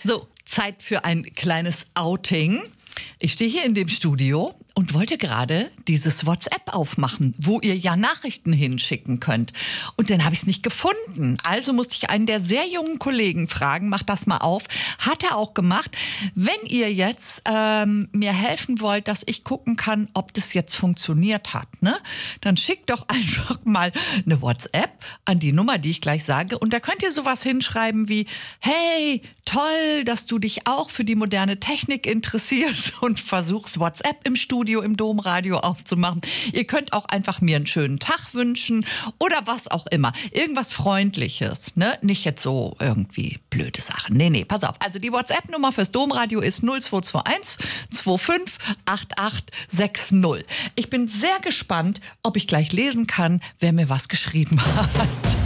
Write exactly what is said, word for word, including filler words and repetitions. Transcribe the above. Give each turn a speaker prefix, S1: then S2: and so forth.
S1: So, Zeit für ein kleines Outing. Ich stehe hier in dem Studio und wollte gerade dieses WhatsApp aufmachen, wo ihr ja Nachrichten hinschicken könnt. Und dann habe ich es nicht gefunden. Also musste ich einen der sehr jungen Kollegen fragen, mach das mal auf. Hat er auch gemacht. Wenn ihr jetzt ähm, mir helfen wollt, dass ich gucken kann, ob das jetzt funktioniert hat, ne? Dann schickt doch einfach mal eine WhatsApp an die Nummer, die ich gleich sage. Und da könnt ihr sowas hinschreiben wie, hey, toll, dass du dich auch für die moderne Technik interessierst und versuchst, WhatsApp im Studio, im Domradio aufzumachen. Ihr könnt auch einfach mir einen schönen Tag wünschen oder was auch immer. Irgendwas Freundliches, ne? Nicht jetzt so irgendwie blöde Sachen. Nee, nee, pass auf. Also die WhatsApp-Nummer fürs Domradio ist null zwei zwei eins zwei fünf acht acht sechs null. Ich bin sehr gespannt, ob ich gleich lesen kann, wer mir was geschrieben hat.